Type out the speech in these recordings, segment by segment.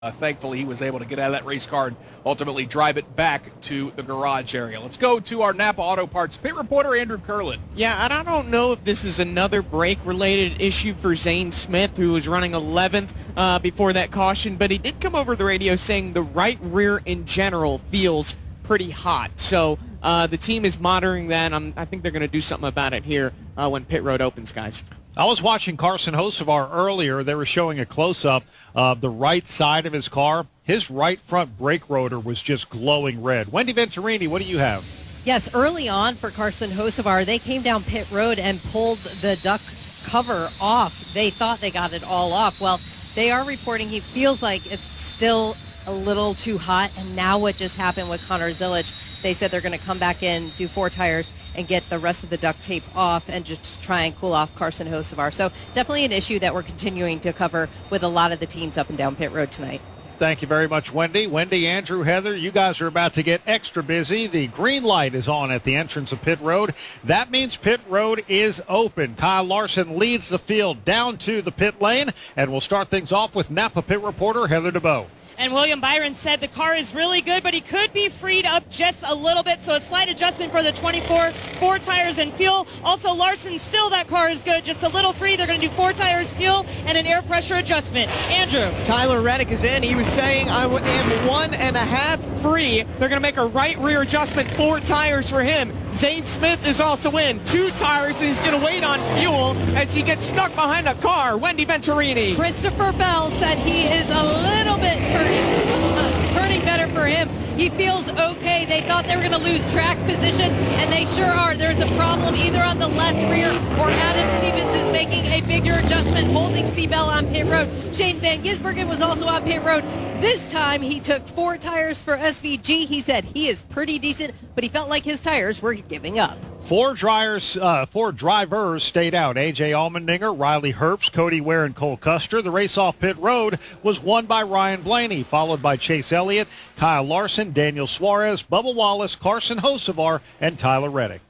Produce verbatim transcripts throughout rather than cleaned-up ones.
Uh, thankfully, he was able to get out of that race car and ultimately drive it back to the garage area. Let's go to our Napa Auto Parts pit reporter, Andrew Curlin. Yeah, and I don't know if this is another brake-related issue for Zane Smith, who was running eleventh uh, before that caution, but he did come over the radio saying the right rear in general feels pretty hot. So uh, the team is monitoring that. I'm, I think they're going to do something about it here uh, when pit road opens, guys. I was watching Carson Hocevar earlier. They were showing a close-up of the right side of his car. His right front brake rotor was just glowing red. Wendy Venturini, what do you have? Yes, early on for Carson Hocevar, they came down pit road and pulled the duck cover off. They thought they got it all off. Well, they are reporting he feels like it's still a little too hot. And now what just happened with Connor Zilic, they said they're going to come back in, do four tires, and get the rest of the duct tape off and just try and cool off Carson Hocevar. So definitely an issue that we're continuing to cover with a lot of the teams up and down pit road tonight. Thank you very much, Wendy. Wendy, Andrew, Heather, you guys are about to get extra busy. The green light is on at the entrance of pit road. That means pit road is open. Kyle Larson leads the field down to the pit lane, and we'll start things off with Napa pit reporter Heather DeBow. And William Byron said the car is really good, but he could be freed up just a little bit. So a slight adjustment for the twenty-four, four tires and fuel. Also, Larson, still that car is good, just a little free. They're going to do four tires, fuel, and an air pressure adjustment. Andrew. Tyler Reddick is in. He was saying, I am one and a half free. They're going to make a right rear adjustment, four tires for him. Zane Smith is also in. Two tires, and he's going to wait on fuel as he gets stuck behind a car. Wendy Venturini. Christopher Bell said he is a little bit turning, uh, turning better for him. He feels okay. They thought they were going to lose track position, and they sure are. There's a problem either on the left rear or Adam Stevens is making a bigger adjustment, holding Seabell on pit road. Shane Van Gisbergen was also on pit road. This time he took four tires for S V G. He said he is pretty decent, but he felt like his tires were giving up. Four drivers, uh, four drivers stayed out. A J Allmendinger, Riley Herbst, Cody Ware, and Cole Custer. The race off pit road was won by Ryan Blaney, followed by Chase Elliott, Kyle Larson, Daniel Suarez, Bubba Wallace, Carson Hocevar, and Tyler Reddick.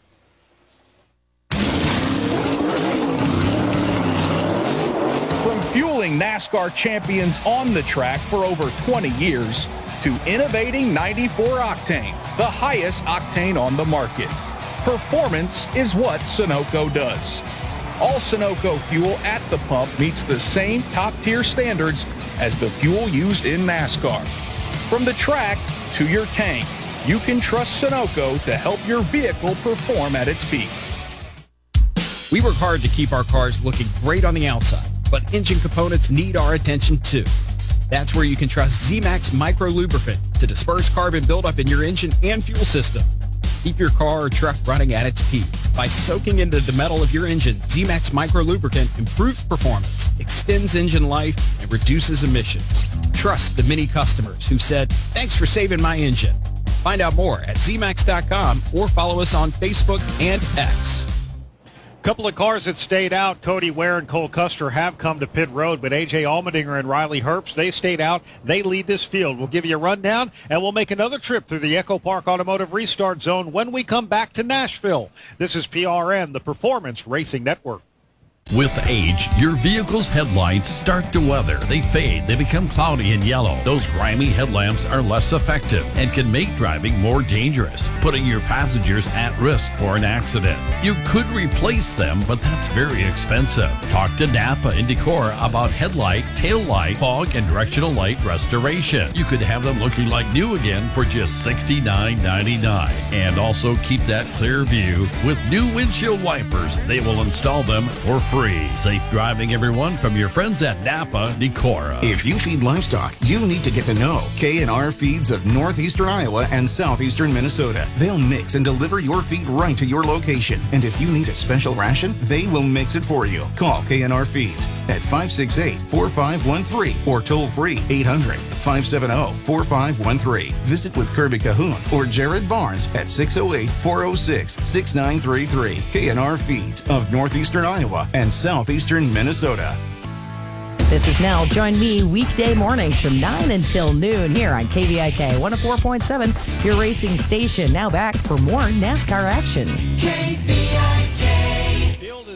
From fueling NASCAR champions on the track for over twenty years to innovating ninety-four octane, the highest octane on the market. Performance is what Sunoco does. All Sunoco fuel at the pump meets the same top-tier standards as the fuel used in NASCAR. From the track to your tank, you can trust Sunoco to help your vehicle perform at its peak. We work hard to keep our cars looking great on the outside, but engine components need our attention too. That's where you can trust Z-Max Micro Lubricant to disperse carbon buildup in your engine and fuel system. Keep your car or truck running at its peak. By soaking into the metal of your engine, Z-Max Micro Lubricant improves performance, extends engine life, and reduces emissions. Trust the many customers who said, "Thanks for saving my engine." Find out more at Z max dot com or follow us on Facebook and X. Couple of cars that stayed out. Cody Ware and Cole Custer have come to pit road, but A J Allmendinger and Riley Herbst, they stayed out. They lead this field. We'll give you a rundown, and we'll make another trip through the Echo Park Automotive Restart Zone when we come back to Nashville. This is P R N, the Performance Racing Network. With age, your vehicle's headlights start to weather. They fade, they become cloudy and yellow. Those grimy headlamps are less effective and can make driving more dangerous, putting your passengers at risk for an accident. You could replace them, but that's very expensive. Talk to Napa and Decor about headlight, tail light, fog, and directional light restoration. You could have them looking like new again for just sixty-nine ninety-nine. And also keep that clear view with new windshield wipers. They will install them for free. Safe driving, everyone, from your friends at Napa Decorah. If you feed livestock, you need to get to know K and R Feeds of northeastern Iowa and southeastern Minnesota. They'll mix and deliver your feed right to your location. And if you need a special ration, they will mix it for you. Call K and R Feeds at five six eight, four five one three or toll free eight hundred, five seven zero, four five one three. Visit with Kirby Cahoon or Jared Barnes at six oh eight, four oh six, six nine three three. K and R Feeds of northeastern Iowa and southeastern Minnesota. This is Nell. Join me weekday mornings from nine until noon here on K V I K one oh four point seven, your racing station. Now back for more NASCAR action. K V I K. Field is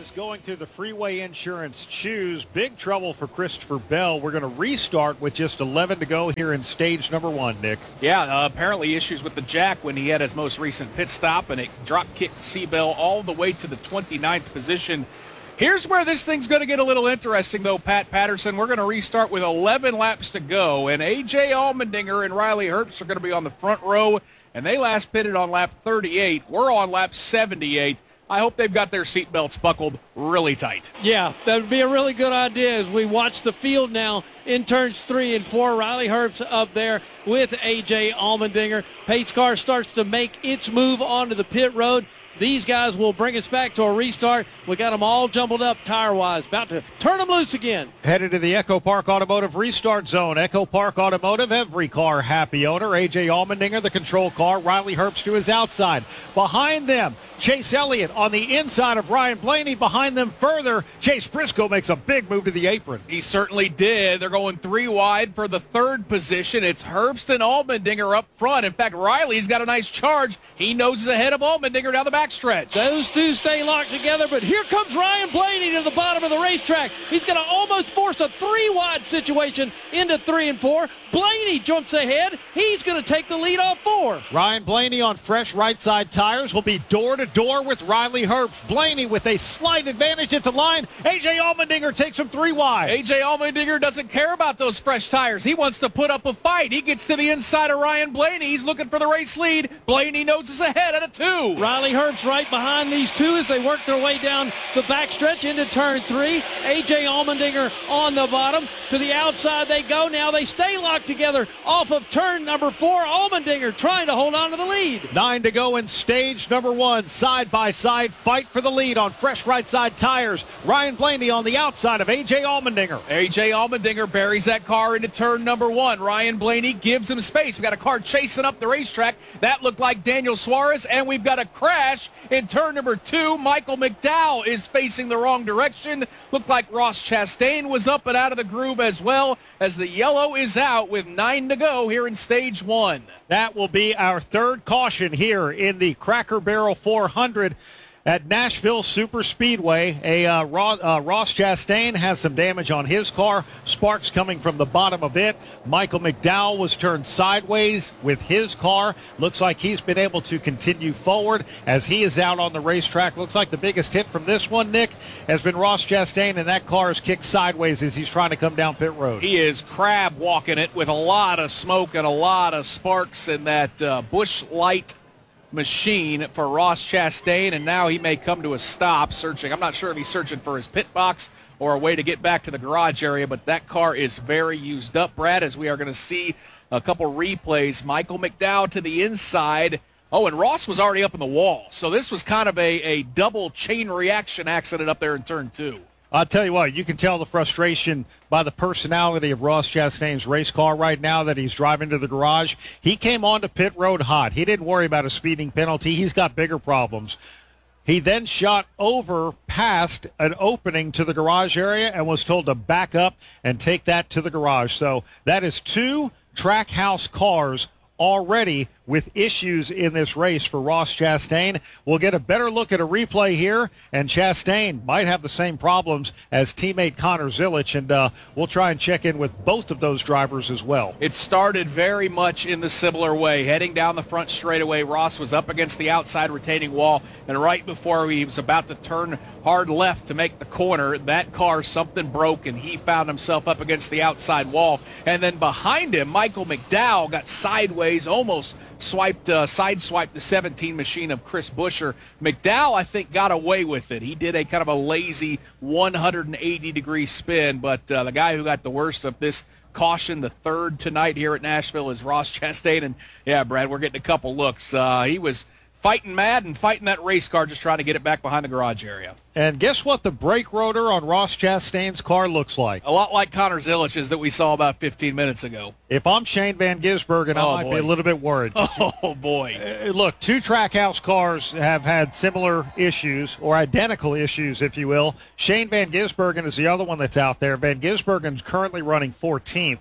is going through the Freeway Insurance Choose. Big trouble for Christopher Bell. We're going to restart with just eleven to go here in stage number one, Nick. Yeah, uh, apparently issues with the jack when he had his most recent pit stop, and it drop-kicked C-Bell all the way to the twenty-ninth position. Here's where this thing's going to get a little interesting, though, Pat Patterson. We're going to restart with eleven laps to go, and A J Allmendinger and Riley Herbst are going to be on the front row, and they last pitted on lap thirty-eight. We're on lap seventy-eight. I hope they've got their seatbelts buckled really tight. Yeah, that would be a really good idea as we watch the field now in turns three and four. Riley Herbst up there with A J Allmendinger. Pace car starts to make its move onto the pit road. These guys will bring us back to a restart. We got them all jumbled up tire-wise. About to turn them loose again. Headed to the Echo Park Automotive restart zone. Echo Park Automotive, every car happy owner. A J Allmendinger, the control car. Riley Herbst to his outside. Behind them, Chase Elliott on the inside of Ryan Blaney. Behind them further, Chase Briscoe makes a big move to the apron. He certainly did. They're going three wide for the third position. It's Herbst and Allmendinger up front. In fact, Riley's got a nice charge. He noses ahead of Allmendinger down the backstretch. Those two stay locked together, but here comes Ryan Blaney to the bottom of the racetrack. He's going to almost force a three-wide situation into three and four. Blaney jumps ahead. He's going to take the lead off four. Ryan Blaney on fresh right side tires will be door-to-door with Riley Herbst. Blaney with a slight advantage at the line. A J Allmendinger takes him three wide. A J Allmendinger doesn't care about those fresh tires. He wants to put up a fight. He gets to the inside of Ryan Blaney. He's looking for the race lead. Blaney noses ahead at a two. Riley Herbst right behind these two as they work their way down the backstretch into turn three. A J Allmendinger on the bottom. To the outside they go. Now they stay locked together off of turn number four. Allmendinger trying to hold on to the lead. Nine to go in stage number one. Side by side fight for the lead on fresh right side tires. Ryan Blaney on the outside of A J Allmendinger. A J Allmendinger buries that car into turn number one. Ryan Blaney gives him space. We've got a car chasing up the racetrack. That looked like Daniel Suarez, and we've got a crash in turn number two. Michael McDowell is facing the wrong direction. Looked like Ross Chastain was up and out of the groove as well, as the yellow is out with nine to go here in stage one. That will be our third caution here in the Cracker Barrel four hundred at Nashville Super Speedway. A uh, Ross, uh, Ross Chastain has some damage on his car. Sparks coming from the bottom of it. Michael McDowell was turned sideways with his car. Looks like he's been able to continue forward as he is out on the racetrack. Looks like the biggest hit from this one, Nick, has been Ross Chastain, and that car is kicked sideways as he's trying to come down pit road. He is crab walking it with a lot of smoke and a lot of sparks in that uh, Busch Light machine for Ross Chastain, and now he may come to a stop searching. I'm not sure if he's searching for his pit box or a way to get back to the garage area, but that car is very used up, Brad, as we are going to see a couple replays. Michael McDowell to the inside. Oh, and Ross was already up in the wall, so this was kind of a, a double chain reaction accident up there in turn two. I'll tell you what, you can tell the frustration by the personality of Ross Chastain's race car right now that he's driving to the garage. He came onto pit road hot. He didn't worry about a speeding penalty. He's got bigger problems. He then shot over past an opening to the garage area and was told to back up and take that to the garage. So that is two Trackhouse cars already with issues in this race for Ross Chastain. We'll get a better look at a replay here, and Chastain might have the same problems as teammate Connor Zilisch, and uh, we'll try and check in with both of those drivers as well. It started very much in the similar way. Heading down the front straightaway, Ross was up against the outside retaining wall, and right before he was about to turn hard left to make the corner, that car, something broke, and he found himself up against the outside wall. And then behind him, Michael McDowell got sideways, almost swiped, uh, sideswiped the seventeen machine of Chris Buescher. McDowell, I think, got away with it. He did a kind of a lazy one hundred eighty degree spin, but uh, the guy who got the worst of this caution, the third tonight here at Nashville, is Ross Chastain. And yeah, Brad, we're getting a couple looks. Uh, he was fighting mad and fighting that race car, just trying to get it back behind the garage area. And guess what the brake rotor on Ross Chastain's car looks like? A lot like Connor Zilich's that we saw about fifteen minutes ago. If I'm Shane Van Gisbergen, Oh, I might boy. be a little bit worried. Oh, boy. Uh, Look, two Trackhouse cars have had similar issues, or identical issues, if you will. Shane Van Gisbergen is the other one that's out there. Van Gisbergen's currently running fourteenth.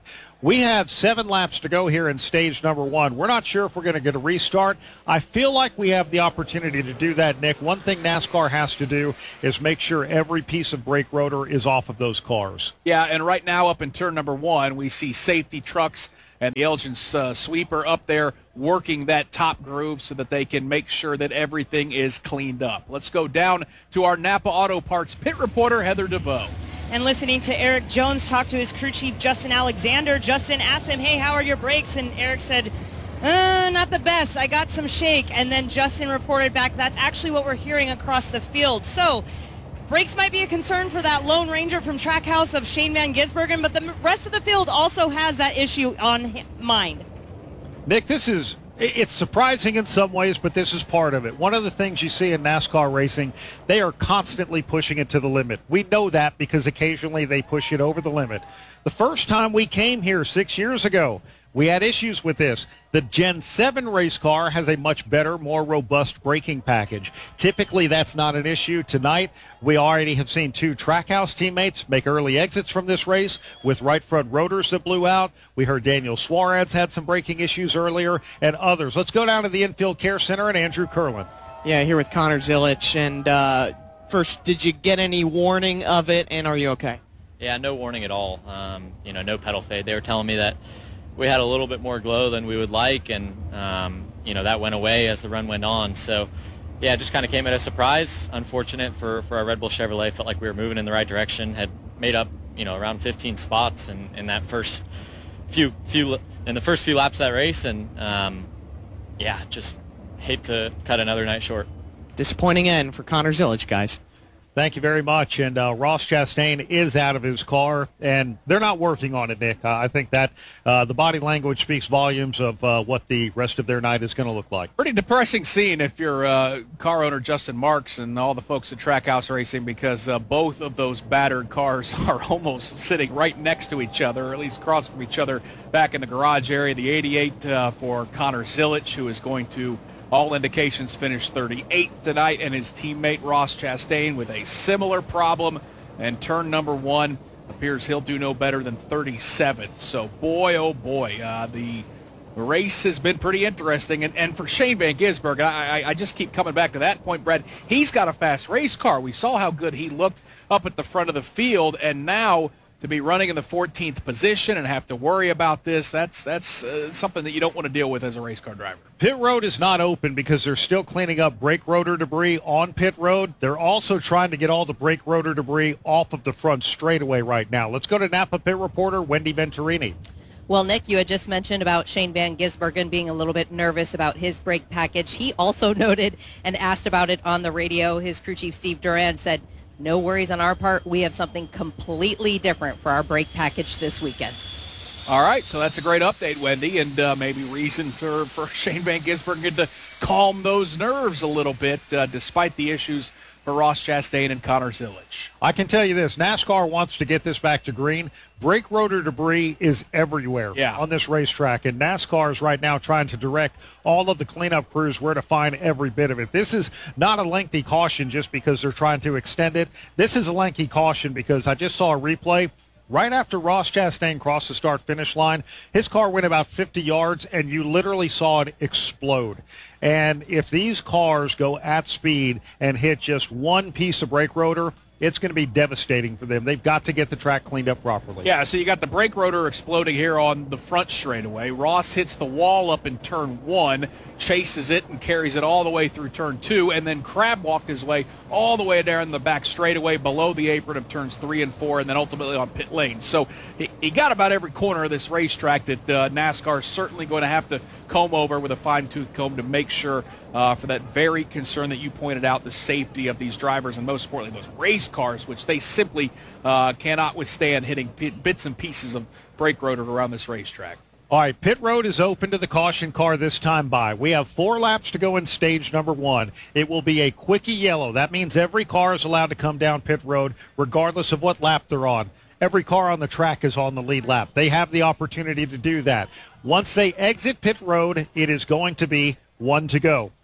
We have seven laps to go here in stage number one. We're not sure if we're going to get a restart. I feel like we have the opportunity to do that, Nick. One thing NASCAR has to do is make sure every piece of brake rotor is off of those cars. Yeah, and right now up in turn number one, we see safety trucks and the Elgin uh, sweeper up there working that top groove so that they can make sure that everything is cleaned up. Let's go down to our Napa Auto Parts pit reporter, Heather DeVoe. And listening to Eric Jones talk to his crew chief, Justin Alexander. Justin asked him, hey, how are your brakes? And Eric said, uh, not the best. I got some shake. And then Justin reported back, that's actually what we're hearing across the field. So brakes might be a concern for that Lone Ranger from Trackhouse of Shane Van Gisbergen, but the rest of the field also has that issue on mind. Nick, this is, it's surprising in some ways, but this is part of it. One of the things you see in NASCAR racing, they are constantly pushing it to the limit. We know that because occasionally they push it over the limit. The first time we came here six years ago, we had issues with this. The Gen seven race car has a much better, more robust braking package. Typically, that's not an issue. Tonight, we already have seen two Trackhouse teammates make early exits from this race with right front rotors that blew out. We heard Daniel Suarez had some braking issues earlier and others. Let's go down to the Infield Care Center and Andrew Curlin. Yeah, here with Connor Zilich. And uh, first, did you get any warning of it, and are you okay? Yeah, no warning at all. Um, you know, no pedal fade. They were telling me that we had a little bit more glow than we would like, and um, you know, that went away as the run went on. So yeah, it just kind of came at a surprise. Unfortunate for, for our Red Bull Chevrolet. Felt like we were moving in the right direction. Had made up, you know, around fifteen spots in, in that first few few in the first few laps of that race, and um, yeah, just hate to cut another night short. Disappointing end for Connor Zilich, guys. Thank you very much. And uh, Ross Chastain is out of his car, and they're not working on it, Nick. Uh, I think that uh, the body language speaks volumes of uh, what the rest of their night is going to look like. Pretty depressing scene if you're uh, car owner Justin Marks and all the folks at Trackhouse Racing, because uh, both of those battered cars are almost sitting right next to each other, or at least across from each other back in the garage area. The eighty-eight uh, for Connor Zilich, who is going to, all indications, finish thirty-eighth tonight, and his teammate Ross Chastain with a similar problem. And turn number one appears he'll do no better than thirty-seventh. So boy, oh boy, uh, the race has been pretty interesting. And, and for Shane Van Gisbergen, I, I, I just keep coming back to that point, Brad. He's got a fast race car. We saw how good he looked up at the front of the field, and now to be running in the fourteenth position and have to worry about this, that's that's uh, something that you don't want to deal with as a race car driver. Pit road is not open because they're still cleaning up brake rotor debris on pit road. They're also trying to get all the brake rotor debris off of the front straightaway right now. Let's go to Napa pit reporter Wendy Venturini. Well, Nick, you had just mentioned about Shane Van Gisbergen being a little bit nervous about his brake package. He also noted and asked about it on the radio. His crew chief, Steve Duran, said, no worries on our part. We have something completely different for our brake package this weekend. All right, so that's a great update, Wendy, and uh, maybe reason for, for Shane Van Gisbergen to calm those nerves a little bit, uh, despite the issues for Ross Chastain and Connor Zilich. I can tell you this, NASCAR wants to get this back to green. Brake rotor debris is everywhere yeah. on this racetrack, and NASCAR is right now trying to direct all of the cleanup crews where to find every bit of it. This is not a lengthy caution just because they're trying to extend it. This is a lengthy caution because I just saw a replay. Right after Ross Chastain crossed the start-finish line, his car went about fifty yards, and you literally saw it explode. And if these cars go at speed and hit just one piece of brake rotor, it's going to be devastating for them. They've got to get the track cleaned up properly. Yeah, so you got the brake rotor exploding here on the front straightaway. Ross hits the wall up in turn one, chases it and carries it all the way through turn two, and then crab walked his way all the way down the back straightaway below the apron of turns three and four, and then ultimately on pit lane. So he, he got about every corner of this racetrack that uh, NASCAR is certainly going to have to comb over with a fine-tooth comb to make sure uh, for that very concern that you pointed out, the safety of these drivers, and most importantly those race cars, which they simply uh, cannot withstand hitting pit, bits and pieces of brake rotor around this racetrack. All right, pit road is open to the caution car this time by. We have four laps to go in stage number one. It will be a quickie yellow. That means every car is allowed to come down pit road regardless of what lap they're on. Every car on the track is on the lead lap. They have the opportunity to do that. Once they exit pit road, it is going to be one to go.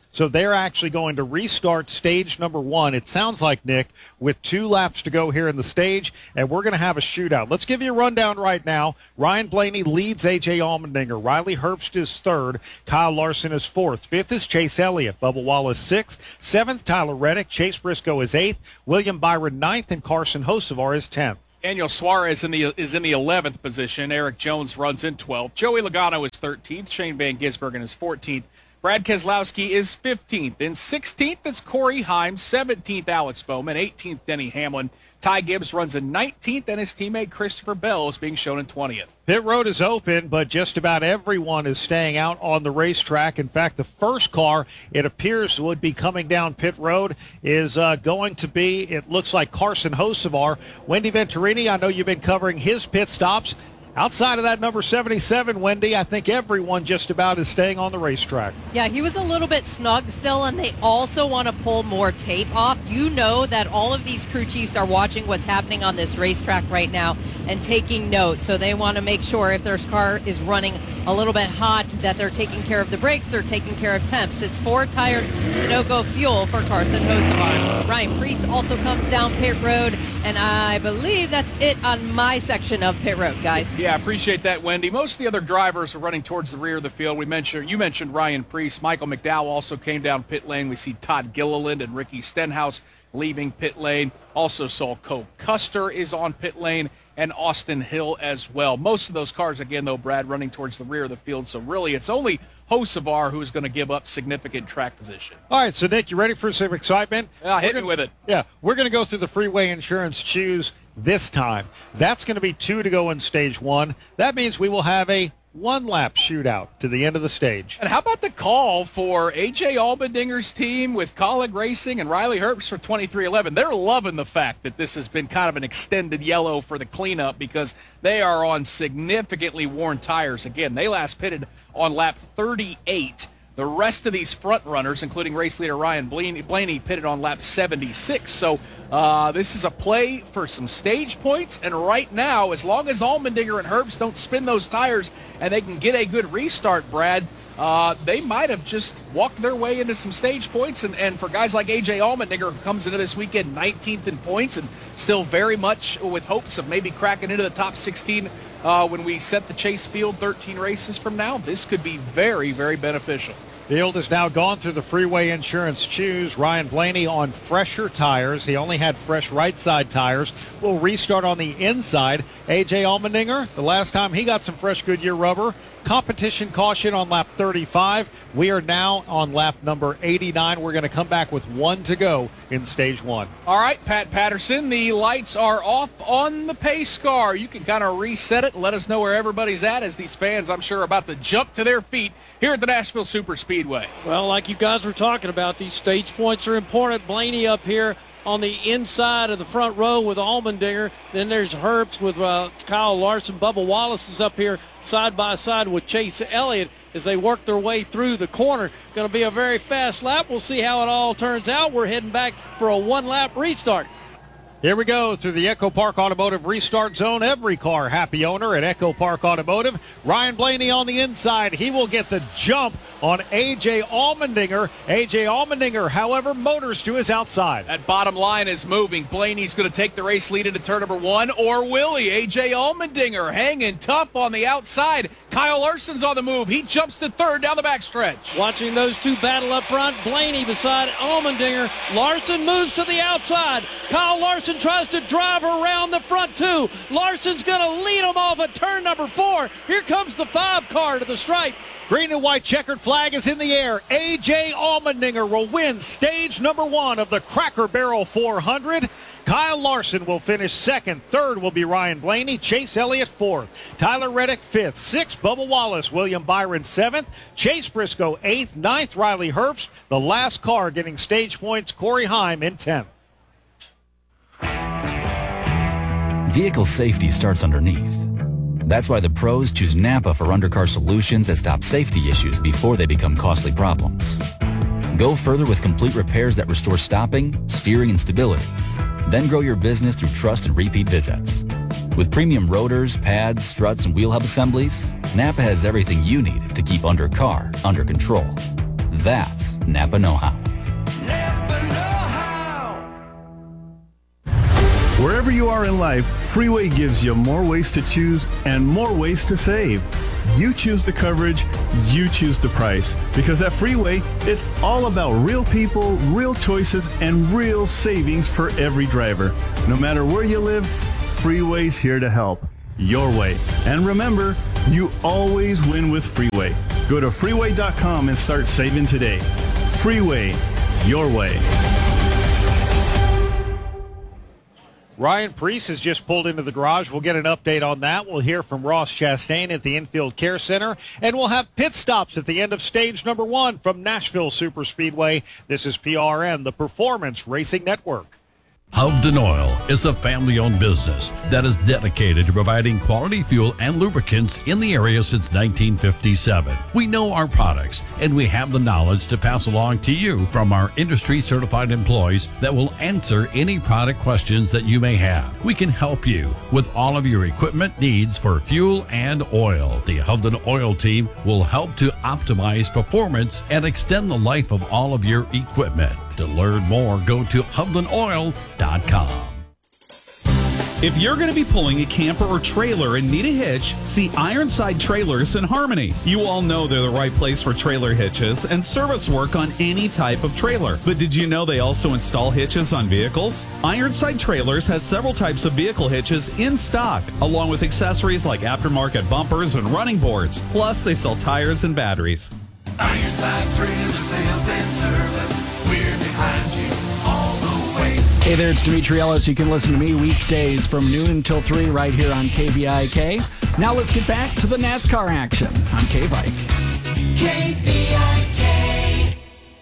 So they're actually going to restart stage number one, it sounds like, Nick, with two laps to go here in the stage, and we're going to have a shootout. Let's give you a rundown right now. Ryan Blaney leads A J Allmendinger. Riley Herbst is third. Kyle Larson is fourth. Fifth is Chase Elliott. Bubba Wallace sixth. Seventh, Tyler Reddick. Chase Briscoe is eighth. William Byron ninth, and Carson Hocevar is tenth. Daniel Suarez in the, is in the eleventh position. Eric Jones runs in twelfth. Joey Logano is thirteenth. Shane Van Gisbergen is fourteenth. Brad Keselowski is fifteenth. In sixteenth is Corey Heim. seventeenth, Alex Bowman. eighteenth, Denny Hamlin. Ty Gibbs runs in nineteenth, and his teammate Christopher Bell is being shown in twentieth. Pit road is open, but just about everyone is staying out on the racetrack. In fact, the first car, it appears, would be coming down pit road is uh, going to be, it looks like Carson Hocevar. Wendy Venturini, I know you've been covering his pit stops. Outside of that number seventy-seven, Wendy, I think everyone just about is staying on the racetrack. Yeah, he was a little bit snug still, and they also want to pull more tape off. You know that all of these crew chiefs are watching what's happening on this racetrack right now and taking note. So they want to make sure if their car is running a little bit hot that they're taking care of the brakes, they're taking care of temps. It's four tires, Sunoco fuel for Carson Hocevar. Ryan Preece also comes down pit road, and I believe that's it on my section of pit road, guys. Yeah, I appreciate that, Wendy. Most of the other drivers are running towards the rear of the field. We mentioned You mentioned Ryan Preece. Michael McDowell also came down pit lane. We see Todd Gilliland and Ricky Stenhouse leaving pit lane. Also saw Cole Custer is on pit lane, and Austin Hill as well. Most of those cars, again, though, Brad, running towards the rear of the field. So really, it's only Hocevar who is going to give up significant track position. All right, so Nick, you ready for some excitement? Yeah, hit me with it. Yeah, we're going to go through the Freeway Insurance Choose this time. That's going to be two to go in stage one. That means we will have a one-lap shootout to the end of the stage. And how about the call for A J Allmendinger's team with Colleague Racing and Riley Herbst for twenty-three eleven? They're loving the fact that this has been kind of an extended yellow for the cleanup because they are on significantly worn tires. Again, they last pitted on lap thirty-eight. The rest of these front runners, including race leader Ryan Blaney, Blaney pitted on lap seventy-six. So uh, this is a play for some stage points. And right now, as long as Allmendinger and Herbst don't spin those tires and they can get a good restart, Brad, uh, they might have just walked their way into some stage points. And, and for guys like A J Allmendinger, who comes into this weekend nineteenth in points and still very much with hopes of maybe cracking into the top sixteen uh, when we set the Chase Field thirteen races from now, this could be very, very beneficial. Field has now gone through the Freeway Insurance Choose. Ryan Blaney on fresher tires. He only had fresh right side tires. We'll restart on the inside. A J Allmendinger, the last time he got some fresh Goodyear rubber. Competition caution on lap thirty-five. We are now on lap number eighty-nine. We're going to come back with one to go in stage one. All right, Pat Patterson, the lights are off on the pace car. You can kind of reset it and let us know where everybody's at as these fans, I'm sure, are about to jump to their feet here at the Nashville Super Speedway. Well, like you guys were talking about, these stage points are important. Blaney up here on the inside of the front row with Allmendinger. Then there's Herbst with uh, Kyle Larson. Bubba Wallace is up here side by side with Chase Elliott as they work their way through the corner. Going to be a very fast lap. We'll see how it all turns out. We're heading back for a one-lap restart. Here we go through the Echo Park Automotive restart zone. Every car happy owner at Echo Park Automotive. Ryan Blaney on the inside. He will get the jump on A J Allmendinger. A J Allmendinger, however, motors to his outside. That bottom line is moving. Blaney's going to take the race lead into turn number one, or will he? A J Allmendinger hanging tough on the outside. Kyle Larson's on the move. He jumps to third down the backstretch. Watching those two battle up front. Blaney beside Allmendinger. Larson moves to the outside. Kyle Larson tries to drive around the front two. Larson's going to lead him off at turn number four. Here comes the five car to the stripe. Green and white checkered flag is in the air. A J Allmendinger will win stage number one of the Cracker Barrel four hundred. Kyle Larson will finish second. Third will be Ryan Blaney. Chase Elliott fourth. Tyler Reddick fifth. Sixth, Bubba Wallace. William Byron seventh. Chase Briscoe eighth. Ninth, Riley Herbst. The last car getting stage points, Corey Heim in tenth. Vehicle safety starts underneath. That's why the pros choose Napa for undercar solutions that stop safety issues before they become costly problems. Go further with complete repairs that restore stopping, steering, and stability. Then grow your business through trust and repeat visits. With premium rotors, pads, struts, and wheel hub assemblies, Napa has everything you need to keep undercar under control. That's Napa know-how. Wherever you are in life, Freeway gives you more ways to choose and more ways to save. You choose the coverage, you choose the price. Because at Freeway, it's all about real people, real choices, and real savings for every driver. No matter where you live, Freeway's here to help. Your way. And remember, you always win with Freeway. Go to freeway dot com and start saving today. Freeway, your way. Ryan Preece has just pulled into the garage. We'll get an update on that. We'll hear from Ross Chastain at the Infield Care Center, and we'll have pit stops at the end of stage number one from Nashville Superspeedway. This is P R N, the Performance Racing Network. Hovden Oil is a family-owned business that is dedicated to providing quality fuel and lubricants in the area since nineteen fifty-seven. We know our products, and we have the knowledge to pass along to you from our industry-certified employees that will answer any product questions that you may have. We can help you with all of your equipment needs for fuel and oil. The Hovden Oil team will help to optimize performance and extend the life of all of your equipment. To learn more, go to hovden oil dot com. If you're going to be pulling a camper or trailer and need a hitch, see Ironside Trailers in Harmony. You all know they're the right place for trailer hitches and service work on any type of trailer. But did you know they also install hitches on vehicles? Ironside Trailers has several types of vehicle hitches in stock, along with accessories like aftermarket bumpers and running boards. Plus, they sell tires and batteries. Ironside Trailer Sales and Service. We're behind you all the way. Hey there, it's Dimitri Ellis. You can listen to me weekdays from noon until three right here on K V I K. Now let's get back to the NASCAR action on K-Vike. K V I K.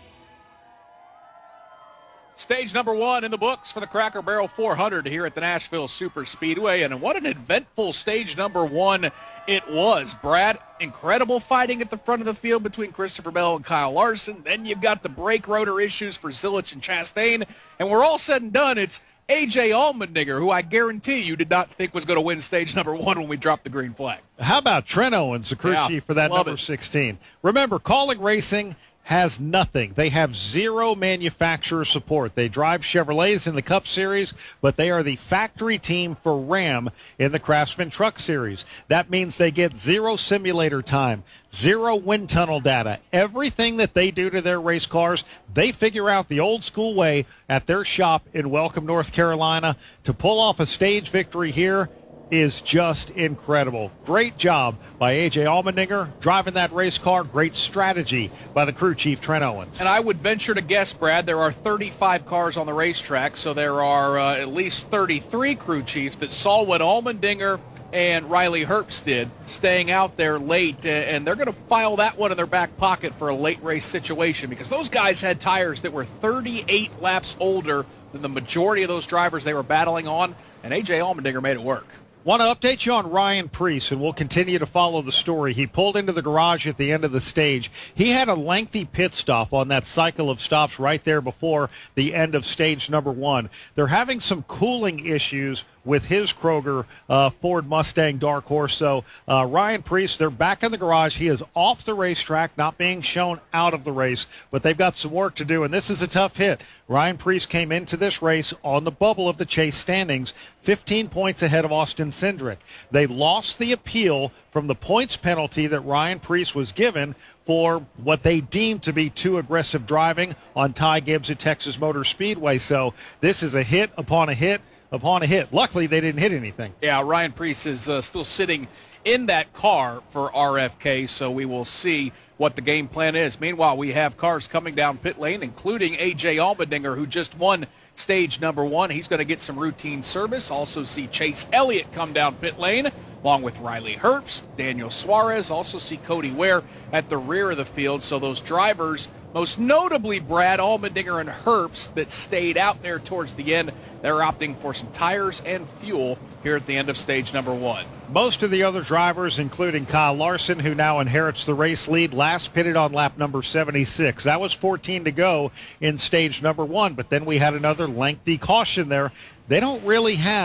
Stage number one in the books for the Cracker Barrel four hundred here at the Nashville Superspeedway. And what an eventful stage number one it was. Brad, incredible fighting at the front of the field between Christopher Bell and Kyle Larson. Then you've got the brake rotor issues for Zilich and Chastain. And we're all said and done, it's A J Allmendinger, who I guarantee you did not think was going to win stage number one when we dropped the green flag. How about Trent Owens, the crew Yeah, chief for that love number it. sixteen? Remember, Calling Racing has nothing. They have zero manufacturer support. They drive Chevrolets in the Cup Series, but they are the factory team for Ram in the Craftsman Truck Series. That means they get zero simulator time, zero wind tunnel data. Everything that they do to their race cars, they figure out the old school way at their shop in Welcome, North Carolina. To pull off a stage victory here is just incredible. Great job by A J Allmendinger driving that race car. Great strategy by the crew chief, Trent Owens. And I would venture to guess, Brad, there are thirty-five cars on the racetrack, so there are uh, at least thirty-three crew chiefs that saw what Allmendinger and Riley Herbst did, staying out there late, uh, and they're going to file that one in their back pocket for a late race situation because those guys had tires that were thirty-eight laps older than the majority of those drivers they were battling on, and A J Allmendinger made it work. Want to update you on Ryan Preece, and we'll continue to follow the story. He pulled into the garage at the end of the stage. He had a lengthy pit stop on that cycle of stops right there before the end of stage number one. They're having some cooling issues with his Kroger uh, Ford Mustang Dark Horse. So uh, Ryan Preece, they're back in the garage. He is off the racetrack, not being shown out of the race, but they've got some work to do, and this is a tough hit. Ryan Preece came into this race on the bubble of the chase standings, fifteen points ahead of Austin Cindric. They lost the appeal from the points penalty that Ryan Preece was given for what they deemed to be too aggressive driving on Ty Gibbs at Texas Motor Speedway. So this is a hit upon a hit upon a hit. Luckily, they didn't hit anything. Yeah, Ryan Preece is uh, still sitting in that car for R F K, so we will see what the game plan is. Meanwhile, we have cars coming down pit lane, including A J Allmendinger, who just won stage number one. He's going to get some routine service. Also see Chase Elliott come down pit lane, along with Riley Herbst, Daniel Suarez. Also see Cody Ware at the rear of the field. So those drivers, most notably Brad Allmendinger and Herbst, that stayed out there towards the end, they're opting for some tires and fuel here at the end of stage number one. Most of the other drivers, including Kyle Larson, who now inherits the race lead, last pitted on lap number seventy-six. That was fourteen to go in stage number one, but then we had another lengthy caution there. They don't really have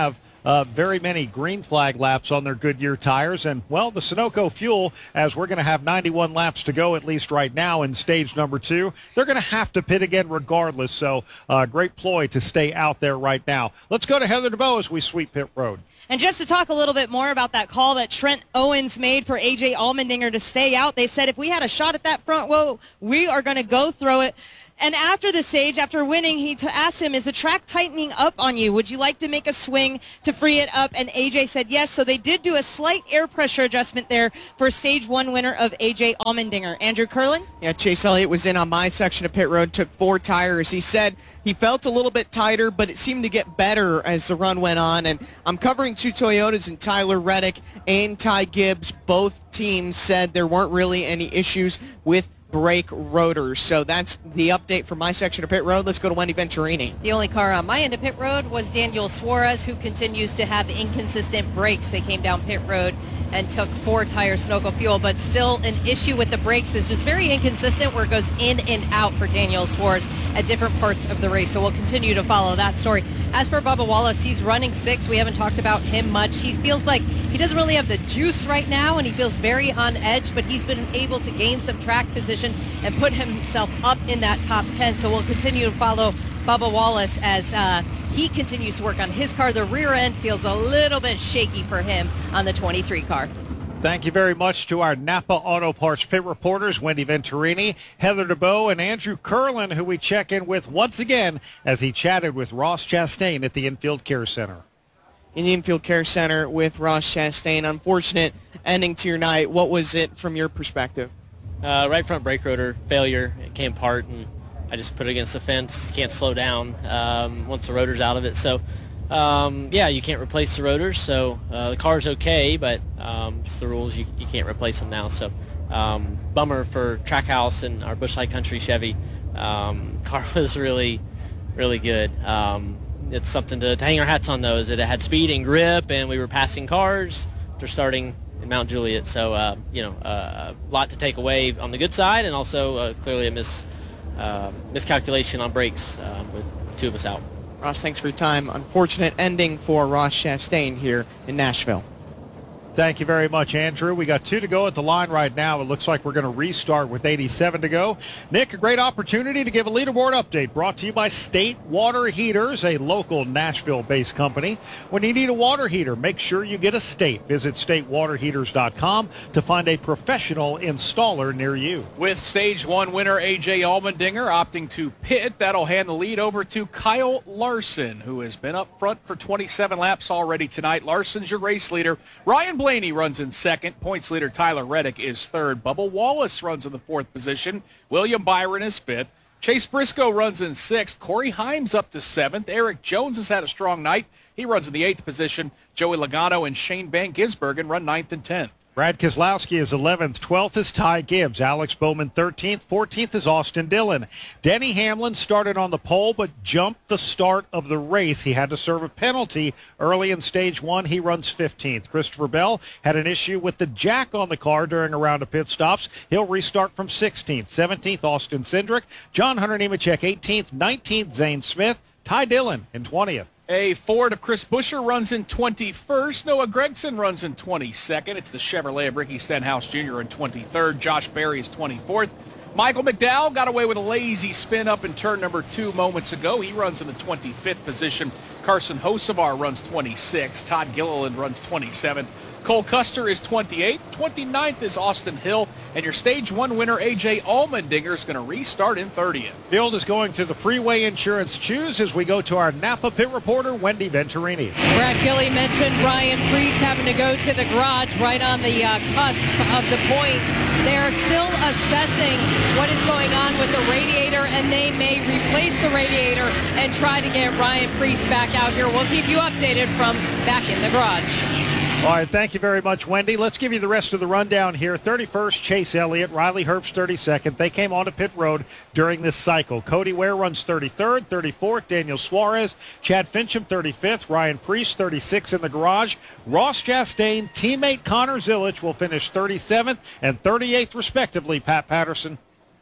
uh, very many green flag laps on their Goodyear tires. And, well, the Sunoco fuel, as we're going to have ninety-one laps to go at least right now in stage number two, they're going to have to pit again regardless. So uh, great ploy to stay out there right now. Let's go to Heather DeBow as we sweep pit road. And just to talk a little bit more about that call that Trent Owens made for A J Allmendinger to stay out, they said if we had a shot at that front row, we are going to go throw it. And after the stage, after winning, he t- asked him, is the track tightening up on you? Would you like to make a swing to free it up? And A J said yes. So they did do a slight air pressure adjustment there for stage one winner of A J Allmendinger. Andrew Curlin? Yeah, Chase Elliott was in on my section of pit road, took four tires. He said he felt a little bit tighter, but it seemed to get better as the run went on. And I'm covering two Toyotas, and Tyler Reddick and Ty Gibbs, both teams said there weren't really any issues with brake rotors. So that's the update for my section of pit road. Let's go to Wendy Venturini. The only car on my end of pit road was Daniel Suarez, who continues to have inconsistent brakes. They came down pit road and took four tires Sunoco fuel, but still an issue with the brakes is just very inconsistent where it goes in and out for Daniel Suarez at different parts of the race. So we'll continue to follow that story. As for Bubba Wallace, he's running six. We haven't talked about him much. He feels like he doesn't really have the juice right now, and he feels very on edge, but he's been able to gain some track position and put himself up in that top ten. So we'll continue to follow Bubba Wallace as uh, he continues to work on his car. The rear end feels a little bit shaky for him on the twenty-three car. Thank you very much to our Napa Auto Parts pit reporters, Wendy Venturini, Heather DeBow, and Andrew Curlin, who we check in with once again as he chatted with Ross Chastain at the Infield Care Center. In the Infield Care Center with Ross Chastain. Unfortunate ending to your night. What was it from your perspective? Uh, right front brake rotor failure. It came apart, and I just put it against the fence. Can't slow down um, once the rotor's out of it. So, um, yeah, you can't replace the rotors. So uh, the car's okay, but um, it's the rules. You, you can't replace them now. So um, bummer for Trackhouse and our Busch Light Country Chevy. Um, car was really, really good. Um, it's something to, to hang our hats on those. It had speed and grip, and we were passing cars. They're starting in Mount Juliet. So, uh, you know, uh, a lot to take away on the good side, and also uh, clearly a mis, uh, miscalculation on brakes uh, with two of us out. Ross, thanks for your time. Unfortunate ending for Ross Chastain here in Nashville. Thank you very much, Andrew. We got two to go at the line right now. It looks like we're going to restart with eighty-seven to go. Nick, a great opportunity to give a leaderboard update brought to you by State Water Heaters, a local Nashville-based company. When you need a water heater, make sure you get a State. Visit state water heaters dot com to find a professional installer near you. With stage one winner A J Allmendinger opting to pit, that'll hand the lead over to Kyle Larson, who has been up front for twenty-seven laps already tonight. Larson's your race leader. Ryan Blaney runs in second. Points leader Tyler Reddick is third. Bubba Wallace runs in the fourth position. William Byron is fifth. Chase Briscoe runs in sixth. Corey Himes up to seventh. Eric Jones has had a strong night. He runs in the eighth position. Joey Logano and Shane Van Gisbergen run ninth and tenth. Brad Keselowski is eleventh. twelfth is Ty Gibbs. Alex Bowman thirteenth. fourteenth is Austin Dillon. Denny Hamlin started on the pole but jumped the start of the race. He had to serve a penalty early in stage one. He runs fifteenth. Christopher Bell had an issue with the jack on the car during a round of pit stops. He'll restart from sixteenth. seventeenth, Austin Cindric. John Hunter Nemechek eighteenth. nineteenth, Zane Smith. Ty Dillon in twentieth. A Ford of Chris Buescher runs in twenty-first. Noah Gragson runs in twenty-second. It's the Chevrolet of Ricky Stenhouse Junior in twenty-third. Josh Berry is twenty-fourth. Michael McDowell got away with a lazy spin up in turn number two moments ago. He runs in the twenty-fifth position. Carson Hocevar runs twenty-sixth. Todd Gilliland runs twenty-seventh. Cole Custer is twenty-eighth. twenty-ninth is Austin Hill. And your stage one winner, A J Allmendinger, is going to restart in thirtieth. Field is going to the Freeway Insurance Choose as we go to our Napa pit reporter, Wendy Venturini. Brad Gilly mentioned Ryan Preece having to go to the garage right on the uh, cusp of the points. They are still assessing what is going on with the radiator, and they may replace the radiator and try to get Ryan Preece back out here. We'll keep you updated from back in the garage. All right, thank you very much, Wendy. Let's give you the rest of the rundown here. thirty-first, Chase Elliott. Riley Herbst, thirty-second. They came onto pit road during this cycle. Cody Ware runs thirty-third. thirty-fourth, Daniel Suarez. Chad Fincham, thirty-fifth. Ryan Preece, thirty-sixth in the garage. Ross Chastain, teammate Connor Zilich will finish thirty-seventh and thirty-eighth, respectively, Pat Patterson.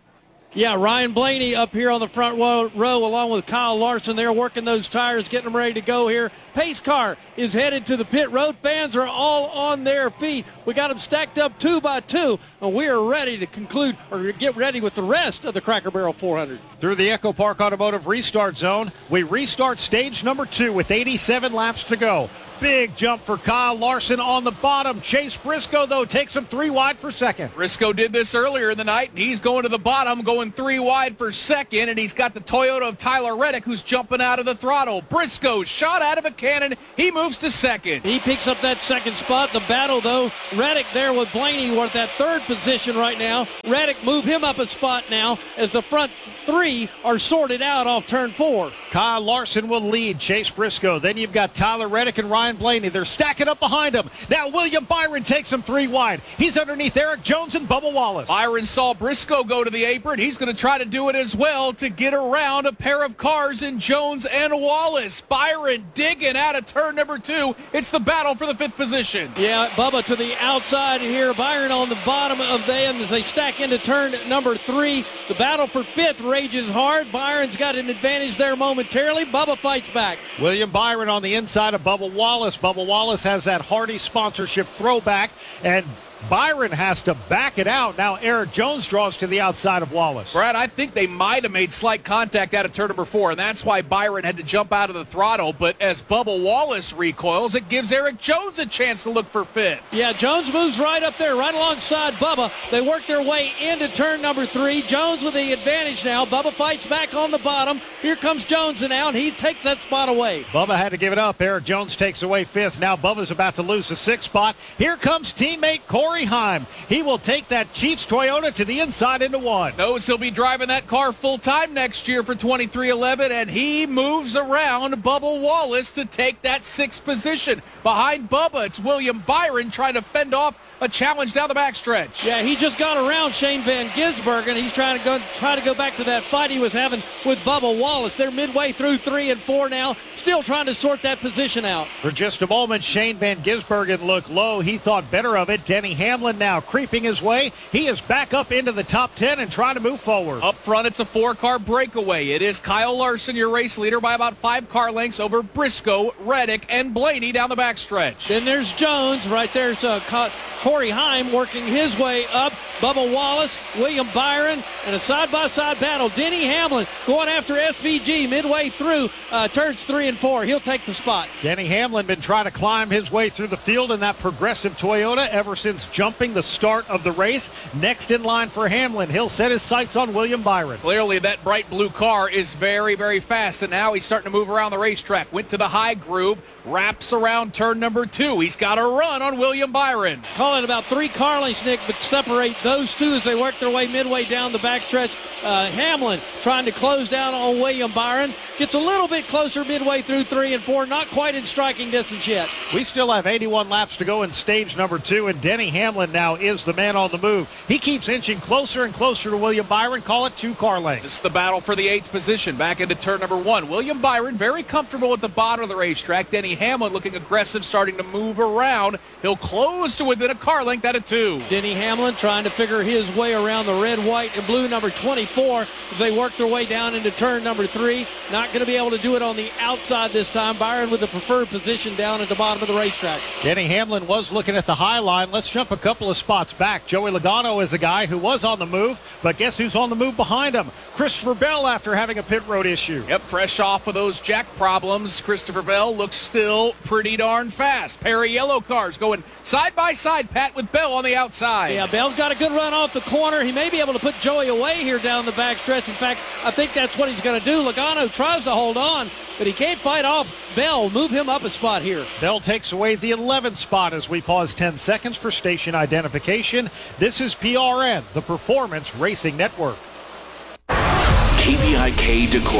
Yeah, Ryan Blaney up here on the front row, row along with Kyle Larson. They're working those tires, getting them ready to go here. Pace car is headed to the pit road. Fans are all on their feet. We got them stacked up two by two, and we are ready to conclude or get ready with the rest of the Cracker Barrel four hundred. Through the Echo Park Automotive restart zone, we restart stage number two with eighty-seven laps to go. Big jump for Kyle Larson on the bottom. Chase Briscoe, though, takes him three wide for second. Briscoe did this earlier in the night, and he's going to the bottom, going three wide for second, and he's got the Toyota of Tyler Reddick, who's jumping out of the throttle. Briscoe shot out of a cannon. He moves to second. He picks up that second spot. The battle, though, Reddick there with Blaney. We're at that third position right now. Reddick move him up a spot now as the front three are sorted out off turn four. Kyle Larson will lead Chase Briscoe. Then you've got Tyler Reddick and Ryan Blaney. They're stacking up behind him. Now William Byron takes him three wide. He's underneath Eric Jones and Bubba Wallace. Byron saw Briscoe go to the apron. He's going to try to do it as well to get around a pair of cars in Jones and Wallace. Byron digging out of turn number two. It's the battle for the fifth position. Yeah, Bubba to the outside here. Byron on the bottom of them as they stack into turn number three. The battle for fifth rages hard. Byron's got an advantage there momentarily. Bubba fights back. William Byron on the inside of Bubba Wallace. Bubba Wallace has that Hardy sponsorship throwback, and Byron has to back it out. Now Eric Jones draws to the outside of Wallace. Brad, I think they might have made slight contact out of turn number four, and that's why Byron had to jump out of the throttle. But as Bubba Wallace recoils, it gives Eric Jones a chance to look for fifth. Yeah, Jones moves right up there, right alongside Bubba. They work their way into turn number three. Jones with the advantage now. Bubba fights back on the bottom. Here comes Jones now, and he takes that spot away. Bubba had to give it up. Eric Jones takes away fifth. Now Bubba's about to lose the sixth spot. Here comes teammate Corey Heim. He will take that Chiefs Toyota to the inside into one. Knows he'll be driving that car full time next year for twenty-three eleven, and he moves around Bubba Wallace to take that sixth position. Behind Bubba, it's William Byron trying to fend off a challenge down the backstretch. Yeah, he just got around Shane Van Gisbergen. He's trying to go try to go back to that fight he was having with Bubba Wallace. They're midway through three and four now, still trying to sort that position out. For just a moment, Shane Van Gisbergen looked low. He thought better of it. Denny Hamlin now creeping his way. He is back up into the top ten and trying to move forward. Up front, it's a four-car breakaway. It is Kyle Larson, your race leader, by about five car lengths over Briscoe, Reddick, and Blaney down the backstretch. Then there's Jones. Right there's uh, Corey Heim working his way up. Bubba Wallace, William Byron, and a side-by-side battle. Denny Hamlin going after S V G midway through uh, turns three and four. He'll take the spot. Denny Hamlin been trying to climb his way through the field in that progressive Toyota ever since jumping the start of the race. Next in line for Hamlin, he'll set his sights on William Byron. Clearly that bright blue car is very, very fast, and now he's starting to move around the racetrack. Went to the high groove, wraps around turn number two. He's got a run on William Byron. Call it about three car lengths, Nick, but separate those two as they work their way midway down the backstretch. Uh, Hamlin trying to close down on William Byron. Gets a little bit closer midway through three and four. Not quite in striking distance yet. We still have eighty-one laps to go in stage number two, and Denny Hamlin now is the man on the move. He keeps inching closer and closer to William Byron. Call it two car lengths. This is the battle for the eighth position. Back into turn number one. William Byron very comfortable at the bottom of the racetrack. Denny Hamlin looking aggressive, starting to move around. He'll close to within a car length at a two. Denny Hamlin trying to figure his way around the red, white, and blue number twenty-four as they work their way down into turn number three. Not going to be able to do it on the outside this time. Byron with the preferred position down at the bottom of the racetrack. Denny Hamlin was looking at the high line. Let's jump a couple of spots back. Joey Logano is a guy who was on the move, but guess who's on the move behind him? Christopher Bell, after having a pit road issue. Yep, fresh off of those jack problems. Christopher Bell looks still pretty darn fast. Pair of yellow cars going side by side, Pat, with Bell on the outside. Yeah, Bell's got a good run off the corner. He may be able to put Joey away here down the backstretch. In fact, I think that's what he's going to do. Logano tries to hold on, but he can't fight off Bell. Move him up a spot here. Bell takes away the eleventh spot as we pause ten seconds for station identification. This is P R N, the Performance Racing Network. K V I K DeCorp.